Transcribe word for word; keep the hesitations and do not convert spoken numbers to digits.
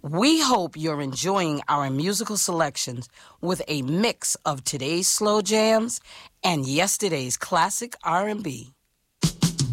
We hope you're enjoying our musical selections with a mix of today's slow jams and yesterday's classic R and B.